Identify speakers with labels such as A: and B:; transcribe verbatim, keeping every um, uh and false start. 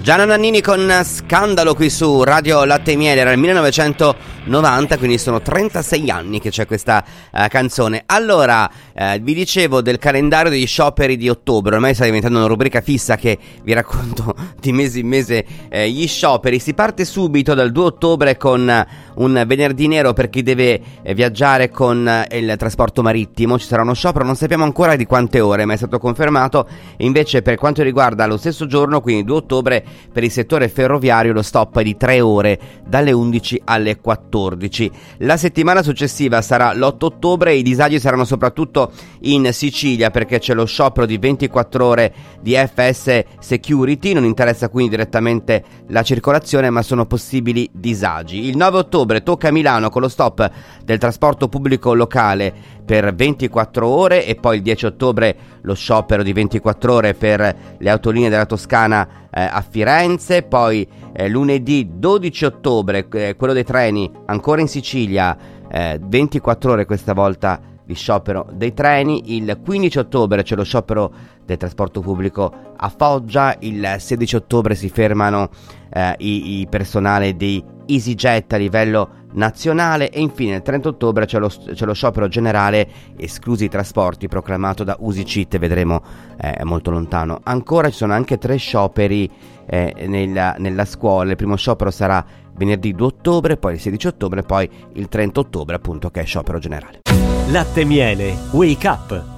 A: Gianna Nannini con Scandalo qui su Radio Latte e Miele. Era il millenovecentonovanta, quindi sono trentasei anni che c'è questa uh, canzone. Allora, uh, vi dicevo del calendario degli scioperi di ottobre. Ormai sta diventando una rubrica fissa che vi racconto di mese in mese eh, gli scioperi. Si parte subito dal due ottobre con uh, un venerdì nero per chi deve eh, viaggiare con uh, il trasporto marittimo. Ci sarà uno sciopero, non sappiamo ancora di quante ore, ma è stato confermato. E invece per quanto riguarda lo stesso giorno, quindi due ottobre, per il settore ferroviario lo stop è di tre ore, dalle undici alle quattordici. La settimana successiva sarà l'otto ottobre e i disagi saranno soprattutto in Sicilia, perché c'è lo sciopero di ventiquattro ore di F S Security. Non interessa quindi direttamente la circolazione, ma sono possibili disagi. Il nove ottobre tocca a Milano con lo stop del trasporto pubblico locale per ventiquattro ore, e poi il dieci ottobre lo sciopero di ventiquattro ore per le autolinee della Toscana eh, a Firenze. Poi eh, lunedì dodici ottobre eh, quello dei treni ancora in Sicilia, eh, ventiquattro ore questa volta di sciopero dei treni. Il quindici ottobre c'è lo sciopero del trasporto pubblico a Foggia. Il sedici ottobre si fermano eh, i, i personale di EasyJet a livello nazionale, e infine il trenta ottobre c'è lo, c'è lo sciopero generale esclusi i trasporti proclamato da UsiCit. Vedremo eh, molto lontano. Ancora ci sono anche tre scioperi eh, nella, nella scuola. Il primo sciopero sarà venerdì due ottobre, poi il sedici ottobre, poi il trenta ottobre appunto, che è sciopero generale.
B: Latte e Miele Wake Up.